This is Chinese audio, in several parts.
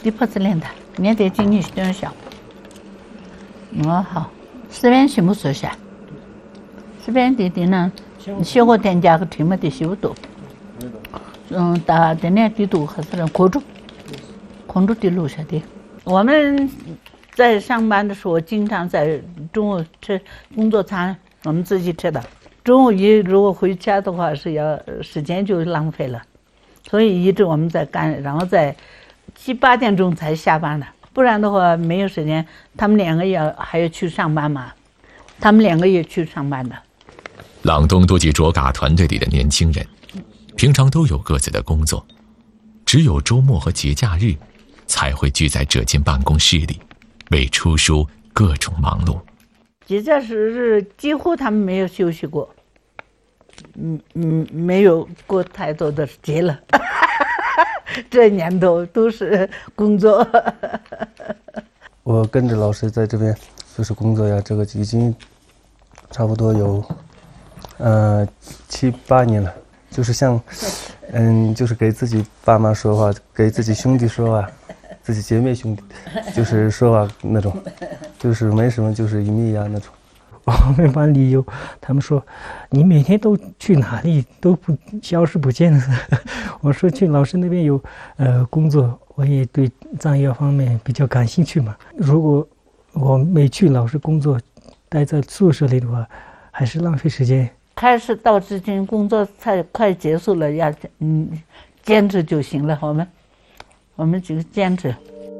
你不自练的，面对经济学校。好，10边全部说下，10边弟弟呢，学过店家和听没得修读。大的呢，地图还是人控制的录下的。我们在上班的时候，经常在中午吃工作餐，我们自己吃的。中午如果回家的话，是要时间就浪费了，所以一直我们在干，然后在7、8点钟才下班的，不然的话没有时间。他们2个还要去上班嘛，他们2个也去上班的。 朗东多及卓嘎团队里的年轻人，平常都有各自的工作，只有周末和节假日才会聚在这间办公室里，为出书各种忙碌。 节假日几乎他们没有休息过，没有过太多的节了。这年头都是工作。 我跟着老师在这边就是工作呀，这个已经差不多有7、8年了。就是像就是给自己爸妈说话，给自己兄弟说话，自己姐妹兄弟就是说话那种，就是没什么就是一米呀那种。 我们班里有他们说你每天都去哪里，都不消失不见了。我说去老师那边有工作，我也对藏药方面比较感兴趣嘛。如果我没去老师工作，待在宿舍里的话，还是浪费时间。 开始到至今工作才快结束了，要坚持就行了。我们只是坚持。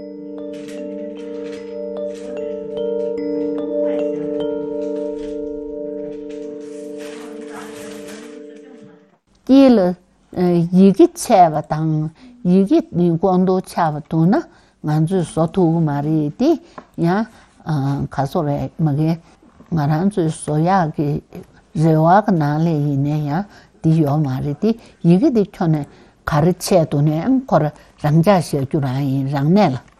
第了，一个差不当，一个灵光都差不多呢。俺就说图嘛的呀，卡说来么个，俺就说呀个。热个哪里呢呀？第有嘛的，一个的可能卡着车多呢，可能人家小就让人让来了。